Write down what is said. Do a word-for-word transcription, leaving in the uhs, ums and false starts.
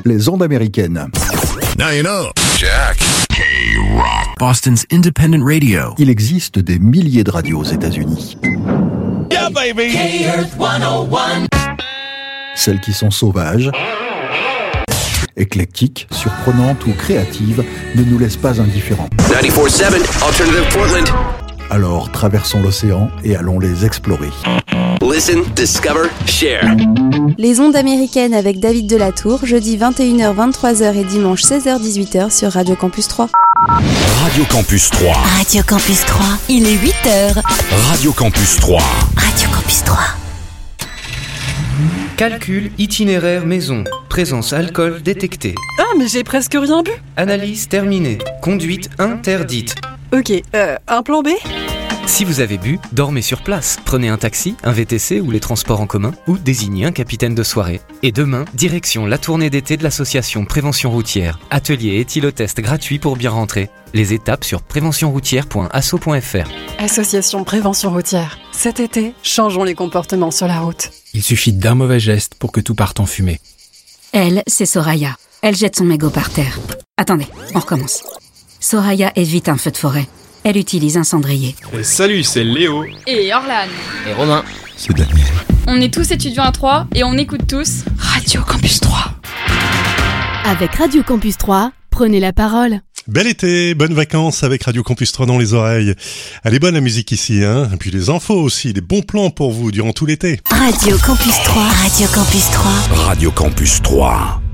les ondes américaines. Now you know. Jack. K-Rock. Boston's independent radio. Il existe des milliers de radios aux États-Unis. Yeah, baby. K-Earth one oh one. Celles qui sont sauvages, éclectiques, surprenantes ou créatives ne nous laissent pas indifférents. ninety-four seven Alternative Portland. Alors traversons l'océan et allons les explorer. Listen, discover, share. Les ondes américaines avec David Delatour, jeudi vingt et une heures vingt-trois heures et dimanche seize heures dix-huit heures sur Radio Campus trois. Radio Campus trois. Radio Campus trois, il est huit heures. Radio Campus trois. Radio Campus trois. Calcul itinéraire maison. Présence alcool détectée. Ah, mais j'ai presque rien bu. Analyse terminée. Conduite interdite. Ok, euh, un plan B ? Si vous avez bu, dormez sur place. Prenez un taxi, un V T C ou les transports en commun, ou désignez un capitaine de soirée. Et demain, direction la tournée d'été de l'association Prévention Routière. Atelier et éthylotest gratuit pour bien rentrer. Les étapes sur prévention routière point asso point f r. Association Prévention Routière. Cet été, changeons les comportements sur la route. Il suffit d'un mauvais geste pour que tout parte en fumée. Elle, c'est Soraya. Elle jette son mégot par terre. Attendez, on recommence. Soraya évite un feu de forêt. Elle utilise un cendrier. Et salut, c'est Léo. Et Orlan. Et Romain. C'est Daniel. On est tous étudiants à Troyes et on écoute tous Radio Campus trois. Avec Radio Campus trois, prenez la parole. Bel été, bonnes vacances avec Radio Campus trois dans les oreilles. Elle est bonne la musique ici, hein. Et puis les infos aussi, des bons plans pour vous durant tout l'été. Radio Campus trois. Radio Campus trois. Radio Campus trois.